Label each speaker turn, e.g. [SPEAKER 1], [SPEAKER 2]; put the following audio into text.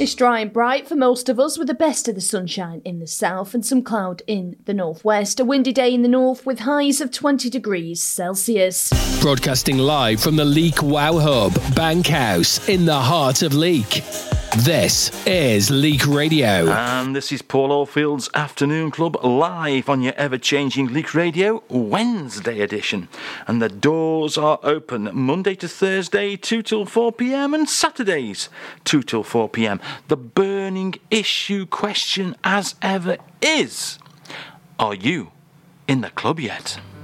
[SPEAKER 1] It's dry and bright for most of us, with the best of the sunshine in the south and some cloud in the northwest. A windy day in the north with highs of 20 degrees Celsius.
[SPEAKER 2] Broadcasting live from the Leek Wow Hub, Bankhouse, in the heart of Leek. This is Leek Radio.
[SPEAKER 3] And this is Paul Oldfield's Afternoon Club, live on your ever-changing Leek Radio Wednesday edition. And the doors are open Monday to Thursday, 2 till 4 p.m, and Saturdays, 2 till 4 p.m. The burning issue question, as ever, is: are you in the club yet?